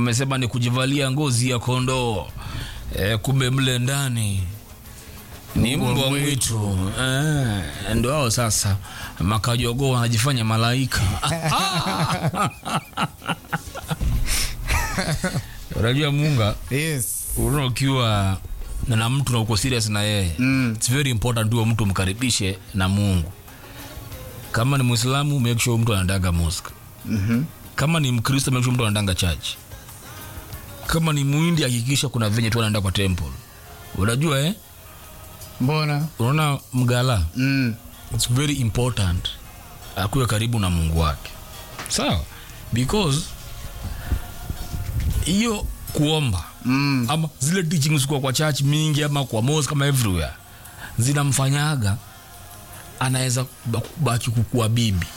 wamesema ni kujivalia ngozi ya kondoo. Kumbe mle ndani ni mbwa mwitu. Ndio hao sasa makajogoo wanajifanya malaika. Unajua Munga? Yes. Ukiwa na mtu na uko serious na yeye, it's very important tu mtu mkaribishe na Mungu. Kama ni Muislamu, make sure mtu anaenda mosque. Kama ni Mkristo, make sure mtu anaenda church. Kama ni Muhindi, hakikisha kuna venye tu anaenda kwa temple. Unajua Mbona? Unaona mgala? It's very important akuwe karibu na Mungu wake. Sawa? Because hiyo kuomba ama zile teachings kwa church mingi ama kwa mosque kama everywhere zinamfanyaga anaweza kubaki kukua bibi.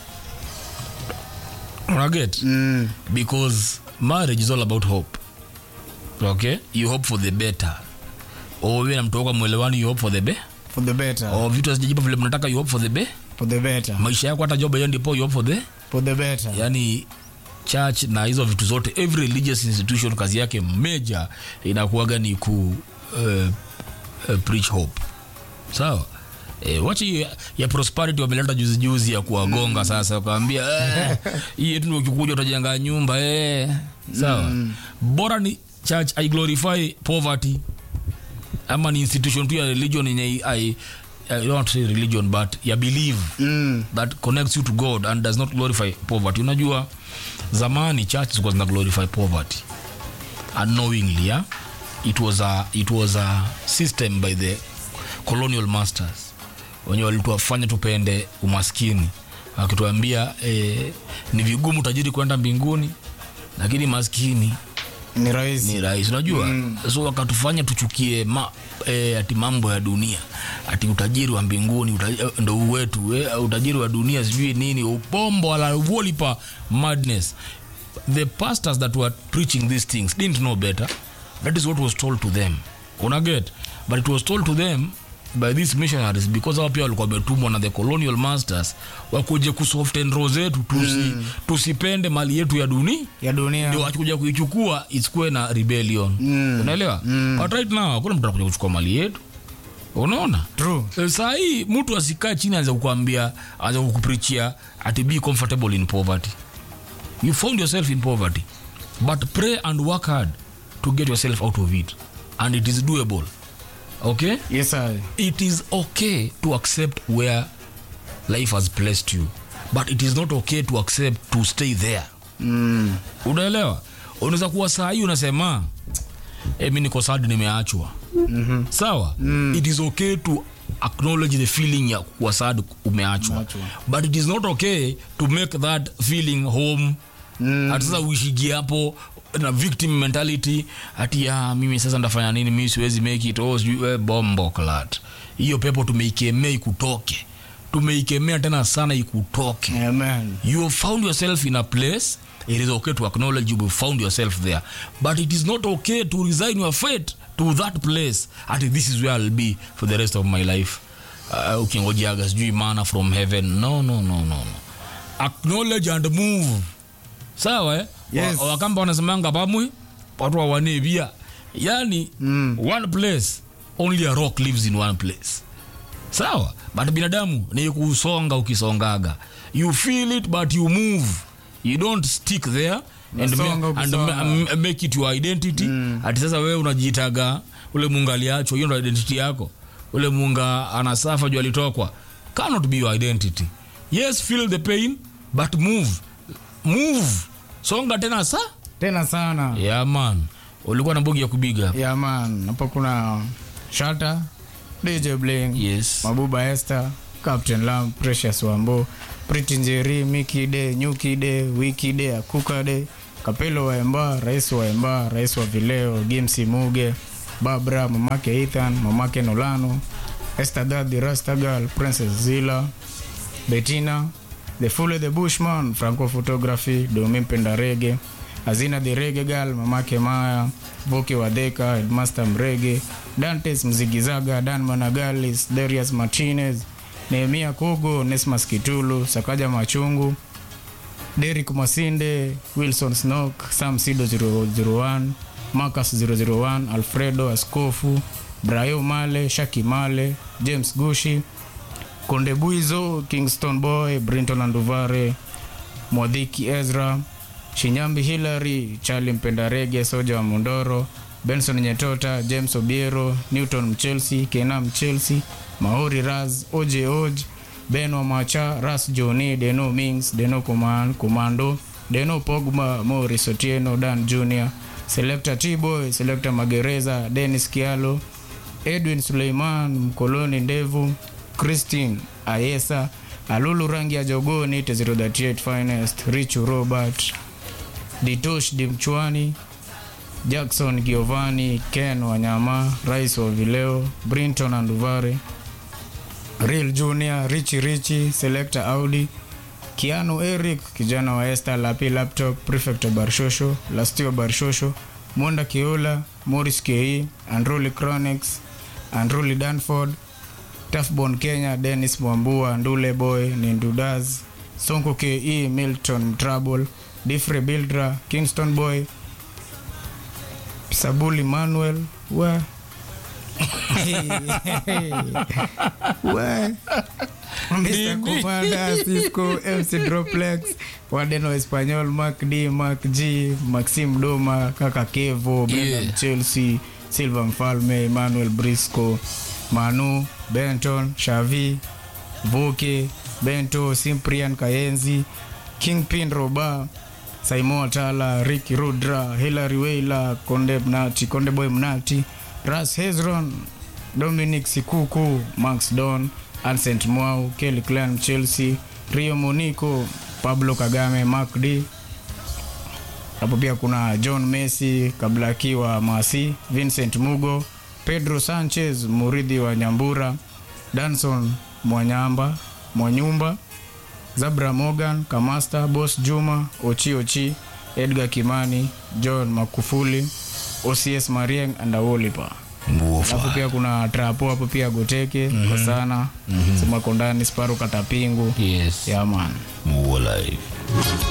Unaget? Because marriage is all about hope. Okay? You hope for the better. Wewe na mtoka mwelewani, you hope for the better. Vitu hazijipa vile mnataka, you hope for the better. Maisha yako hata job ndipo you hope for the better. Yani church na hizo vitu zote, every religious institution kazi yake major inakuwaga ni ku preach hope. Sawa? Wachi ya prosperity wameleta juzi ya kuwagonga sasa wakaambia hii yetu ukikuja utajenga nyumba sawa. Bora ni church I glorify poverty ama ni institution tu ya religion yenye I don't want to say religion but ya believe that connects you to God and does not glorify poverty. Unajua zamani churches was not glorify poverty unknowingly. It was a system by the colonial masters wenye walituafanya tupende umaskini, akituambia ni vigumu tajiri kwenda mbinguni lakini maskini ni rahisi. Unajua so wakatufanya tuchukie ati mambo ya dunia, ati utajiri wa mbinguni ndo wetu, utajiri wa dunia sijui nini, upombo ala wolipa madness. The pastors that were preaching these things didn't know better. That is what was told to them. Unaget? But it was told to them by these missionaries because hao pia walikuwa wametumwa na the colonial masters wakuje kusoften roho zetu tusipende mali yetu ya dunia ndio wakikuja kuichukua isikue na rebellion. Unaelewa? But right now kuna mtu anakuja kuchukua mali yetu. Unaona? True. Sasa hii mtu asikae chini aanze kukuambia, aanze kukupreachia ati be comfortable in poverty. You found yourself in poverty, but pray and work hard to get yourself out of it, and it is doable. Okay? Yes sir. It is okay to accept where life has placed you, but it is not okay to accept to stay there. Unaelewa? Unaweza kuwa saa hii unasema mimi niko sad nimeachwa. Sawa? It is okay to acknowledge the feeling ya kuwa sad umeachwa, but it is not okay to make that feeling home. Ati sasa uishigi hapo na victim mentality, ati mimi sasa ndafanya nini, mimi siwezi make it, bombo clat. Hiyo pepo tumeikemea ikutoke, tumeikemea tena sana ikutoke. Amen. You have found yourself in a place, it is okay to acknowledge you have found yourself there, but it is not okay to resign your fate to that place, ati this is where I'll be for the rest of my life. Ukingojaga sijui manna from heaven. No. Acknowledge and move. Sawa Yes. Wakamba wanasemanga pamwe watu wawanebia. Yani one place, only a rock lives in one place. Sawa? But binadamu ni kusonga ukisongaga. You feel it but you move. You don't stick there and make it your identity. Ati sasa wewe unajiitaga ule munga aliacho, hiyo ndio identity yako. Ule munga anasafa juu alitokwa. Cannot be your identity. Yes, feel the pain but move. Songa tena sana. Yeah man. Ulikuwa na bogi ya kubiga. Yeah man. Hapo kuna Shata, DJ Bling, yes, Mabuba Esther, Captain Lam, Precious Wambo, Pretty Njeri, Miki Day, Nyuki Day, Wiki Day, Akuka Day, Kapelo wa Emba, Rais wa Vileo, Games Muge, Babra, mamake Ethan, mamake Nolano, Esther Daddy, Rasta Girl, Princess Zila, Bettina, The Full the Bushman, Franco Photography, Domin Pendarege, Azina the Reggae Girl, mamake Maya, Voki Wadeka, Headmaster Mrege, Dantes Mzigizaga, Dan Managalis, Darius Martinez, Nehemia Kogo, Nesmas Kitulu, Sakaja Machungu, Derek Masinde, Wilson Snook, Sam Sido 001, Marcus 001, Alfredo Askofu, Brayo Male, Shaki Male, James Gushi, Konde Buizo, Kingston Boy, Brinton Anduvare, Mwadhiki Ezra, Shinyambi Hillary, Charlie Mpendarege, Soja wa Mondoro, Benson Nyetota, James Obiero, Newton Mchelsea, Kena Mchelsea, Mahori Raz, Oj, Ben wa Macha, Ras Johnny, Deno Mings, Deno Commando, Deno Pogba, Morris Otieno, Dan Jr., Selector T-Boy, Selector Magereza, Dennis Kialo, Edwin Suleiman, Mkoloni Ndevu, Christine Ayesa, Alulu Rangi ya Jogo, Nite 038 Finest, Richu Robert, Ditosh Dimchwani, Jackson Giovanni, Ken Wanyama, Rais wa Vileo, Brinton Anduvare, Real Junior, Richie, Selector Audi, Kiano Eric, kijana wa Esther Lapi Laptop, Prefect Barshosho, Lastio Barshosho, Monda Kiola, Morris K.E., Andruli Chronics, Andruli Danford, Tafbon Kenya, Dennis Mwambua, Ndule Boy, Nindudaz, Sonko K.E., Milton Trouble, Difre Bildra, Kingston Boy, Sabuli Manuel, Mr. Commander, Cisco, MC Droplex, Wadeno Espanyol, Mark D, Mark G, Maxim Doma, Kaka Kevo, Brendan Chelsea, Silva Mfalme, Emmanuel Brisco, Manu, Benton, Shavi, Voke, Bento, Cyprian Kayenzi, Kingpin Roba, Simon Tala, Ricky Rudra, Hilary Weila, Konde Boy Mnati, Ras Hezron, Dominic Sikuku, Max Don, Ancent Mwau, Kelly Clan Chelsea, Rio Monico, Pablo Kagame, Mark D. Hapo pia kuna John Messi, Kablaki wa Masi, Vincent Mugo, Pedro Sanchez, Muridhi wa Nyambura, Danson Mwanyumba, Zabra Morgan, Kamasta, Boss Juma, Ochi, Edgar Kimani, John Makufuli, OCS Marieng and Awolipa. Hapo pia kuna Trapo hapo pia Goteke, kwa sana. Sema Kondani, Sparo Katapingu. Yes. Yeah man. Live.